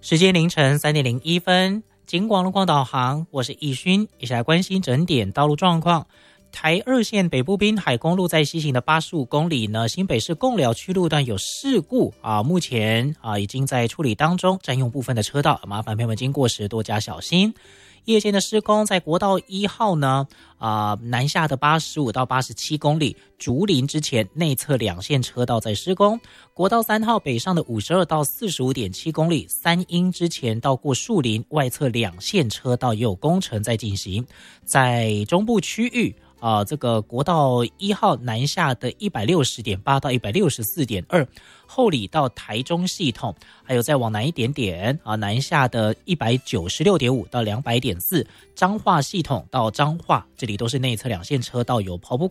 时间凌晨3:01，警广路况导航，我是易勋，一起来关心整点道路状况。台2线北部滨海公路在西行的85公里呢，新北市贡寮区路段有事故目前已经在处理当中，占用部分的车道，麻烦朋友们经过时多加小心。夜间的施工在国道1号呢，南下的85到87公里，竹林之前内侧2线车道在施工。国道3号北上的52到45.7公里，三鹰之前到过树林外侧2线车道也有工程在进行。在中部区域这个国道1号南下的160.8到164.2，后里到台中系统，还有再往南一点点南下的196.5到200.4，彰化系统到彰化，这里都是内侧2线车道有跑步